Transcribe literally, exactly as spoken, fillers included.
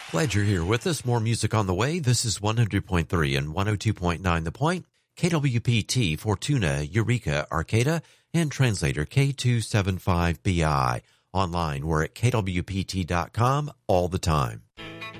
Glad you're here with us. More music on the way. This is one hundred point three and one oh two point nine The Point, K W P T, Fortuna, Eureka, Arcata, and translator K two seventy-five B I. Online, we're at K W P T dot com all the time.